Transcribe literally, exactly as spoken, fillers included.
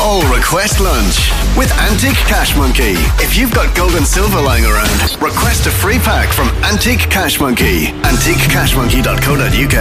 all request lunch with Antique Cash Monkey. If you've got gold and silver lying around, request a free pack from Antique Cash Monkey. antique cash monkey dot co dot uk.